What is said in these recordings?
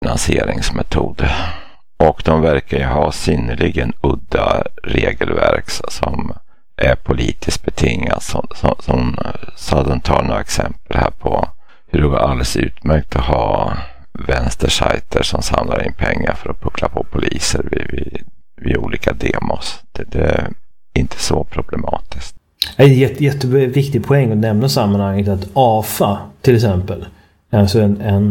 finansieringsmetod. Och de verkar ju ha synnerligen udda regelverk som är politiskt betingat. Som Southern tar några exempel här på hur det går alldeles utmärkt att ha vänstersajter som samlar in pengar för att puckla på poliser vid olika demos. Det är inte så problematiskt. Det är en jätteviktig poäng att nämna sammanhanget att AFA till exempel, alltså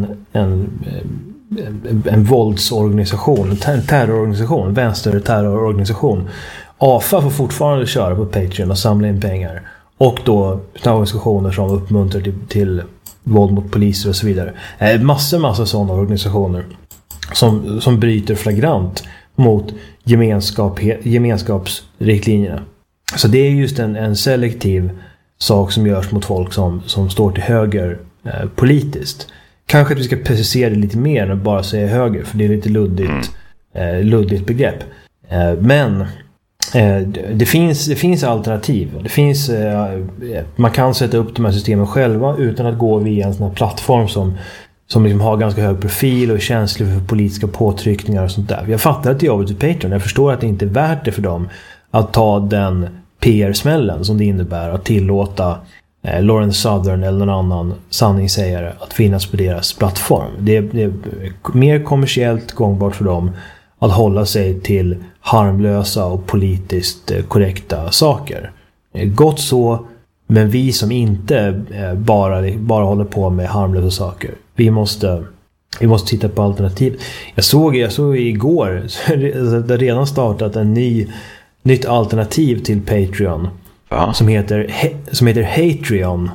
en våldsorganisation, en terrororganisation, vänsterterrororganisation. AFA får fortfarande köra på Patreon och samla in pengar. Och då organisationer som uppmuntrar till våld mot poliser och så vidare. Massa sådana organisationer som bryter flagrant mot gemenskapsriktlinjerna. Så det är just en selektiv sak som görs mot folk som står till höger politiskt. Kanske att vi ska precisera det lite mer än att bara säga höger, för det är lite luddigt begrepp. Men det finns alternativ. Man kan sätta upp de här systemen själva utan att gå via en sån här plattform som liksom har ganska hög profil och är känslig för politiska påtryckningar och sånt där. Jag fattar att det är jobbigt för Patreon. Jag förstår att det inte är värt det för dem att ta den PR-smällen som det innebär att tillåta Lawrence Southern eller någon annan sanningssägare att finnas på deras plattform. Det är mer kommersiellt gångbart för dem att hålla sig till harmlösa och politiskt korrekta saker. Gott så, men vi som inte bara håller på med harmlösa saker. Vi måste titta på alternativ. Jag såg igår att det redan startat en nytt alternativ till Patreon. Ja. Som heter Hatreon.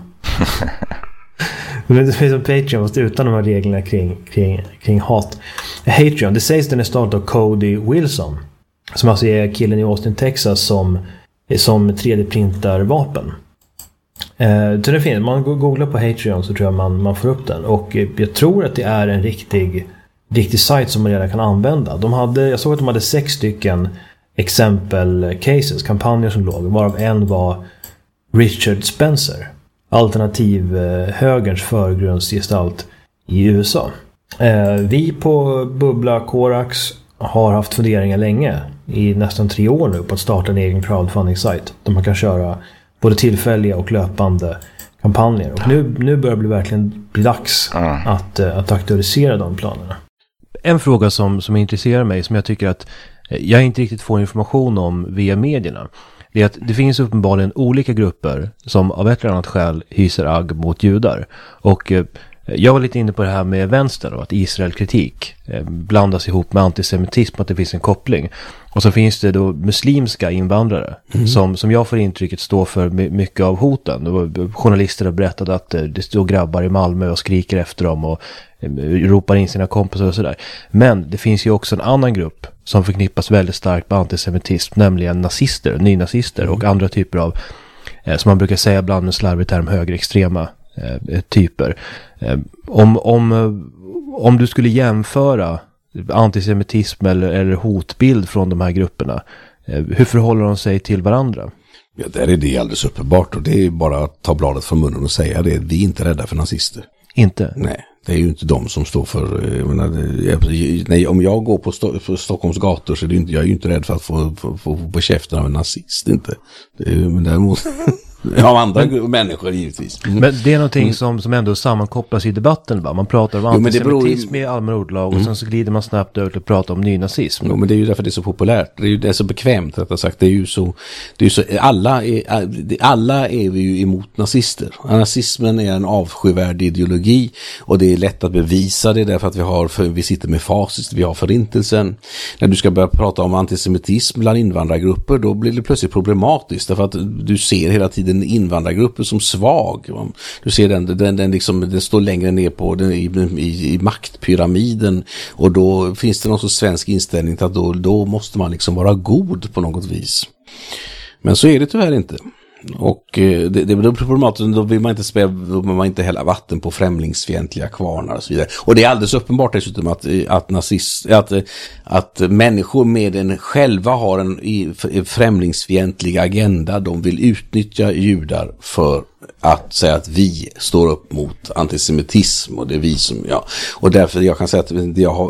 Det finns en Patreon fast utan de här reglerna kring hat. Hatreon, det sägs att den är startad av Cody Wilson, som alltså är killen i Austin, Texas som 3D-printar vapen. Så det finns, man googlar på Hatreon så tror jag man får upp den. Och jag tror att det är en riktig sajt som man redan kan använda. Jag såg att de hade 6 stycken exempel-cases, kampanjer som låg, varav en var Richard Spencer, alternativ högerns förgrundsgestalt i USA. Vi på Bubbla Korax har haft funderingar länge, i nästan 3 år nu, på att starta en egen crowdfunding-sajt där man kan köra både tillfälliga och löpande kampanjer. Och nu börjar det verkligen bli dags att aktualisera de planerna. En fråga som intresserar mig, som jag tycker att jag inte riktigt får information om via medierna, det är att det finns uppenbarligen olika grupper som av ett eller annat skäl hyser agg mot judar. Och jag var lite inne på det här med vänster och att Israel-kritik blandas ihop med antisemitism, att det finns en koppling. Och så finns det då muslimska invandrare som jag får intrycket står för mycket av hoten. Journalister har berättat att det står grabbar i Malmö och skriker efter dem och ropar in sina kompisar och sådär. Men det finns ju också en annan grupp som förknippas väldigt starkt med antisemitism, nämligen nazister, nynazister och andra typer av, som man brukar säga ibland med slarvig term, högerextrema typer. Om du skulle jämföra antisemitism eller hotbild från de här grupperna, hur förhåller de sig till varandra? Ja, där är det alldeles uppenbart, och det är bara att ta bladet från munnen och säga det. Vi är inte rädda för nazister. Inte? Nej, det är ju inte de som står för... nej, om jag går på Stockholms gator så är jag är ju inte rädd för att få på käften av en nazist, inte. Men däremot... Ja, andra människor givetvis. Men det är någonting som ändå sammankopplas i debatten, va? Man pratar om antisemitism i allmänna ordlag och sen så glider man snabbt över till att prata om nynazism. Jo, men det är ju därför det är så populärt. Det är så bekvämt, rättare sagt. Det är ju så alla är vi ju emot nazister. Nazismen är en avskyvärd ideologi, och det är lätt att bevisa det därför att vi sitter med facit, vi har förintelsen. När du ska börja prata om antisemitism bland invandrargrupper, då blir det plötsligt problematiskt, därför att du ser hela tiden invandrargrupper som svag. Du ser den står längre ner på den i maktpyramiden, och då finns det någon sorts svensk inställning till att då måste man liksom vara god på något vis. Men så är det tyvärr inte. Och det är problematiskt, då vill man inte hälla vatten på främlingsfientliga kvarnar och så vidare. Och det är alldeles uppenbart dessutom att människor med en själva har en främlingsfientlig agenda. De vill utnyttja judar för att säga att vi står upp mot antisemitism, och det är vi som, ja. Och därför jag kan säga att